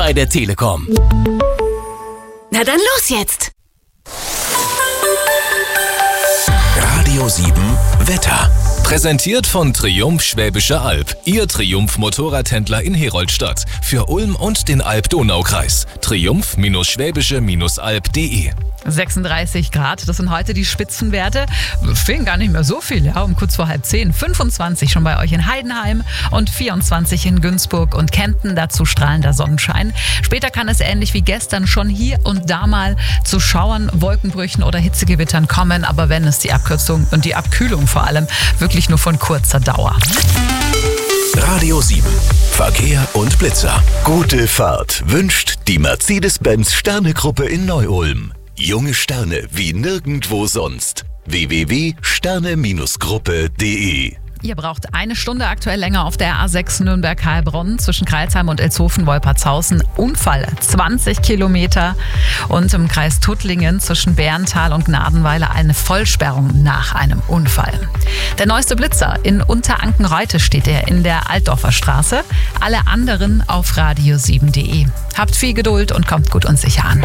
bei der Telekom. Na dann los jetzt! Radio 7 Wetter. Präsentiert von Triumph Schwäbische Alb. Ihr Triumph-Motorradhändler in Heroldstadt. Für Ulm und den Alb-Donau-Kreis. Triumph-schwäbische-alb.de 36 Grad, das sind heute die Spitzenwerte. Fehlen gar nicht mehr so viel, ja, um kurz vor 9:30. 25 schon bei euch in Heidenheim und 24 in Günzburg und Kempten, dazu strahlender Sonnenschein. Später kann es ähnlich wie gestern schon hier und da mal zu Schauern, Wolkenbrüchen oder Hitzegewittern kommen, aber wenn es die Abkürzung und die Abkühlung vor allem wirklich nur von kurzer Dauer. Radio 7. Verkehr und Blitzer. Gute Fahrt wünscht die Mercedes-Benz Sterne-Gruppe in Neu-Ulm. Junge Sterne wie nirgendwo sonst. www.sterne-gruppe.de. Ihr braucht eine Stunde aktuell länger auf der A6 Nürnberg-Heilbronn zwischen Kreilsheim und Elshofen-Wolpertshausen. Unfall 20 Kilometer und im Kreis Tuttlingen zwischen Bärental und Gnadenweiler eine Vollsperrung nach einem Unfall. Der neueste Blitzer in Unterankenreute steht er in der Altdorfer Straße. Alle anderen auf radio7.de. Habt viel Geduld und kommt gut und sicher an.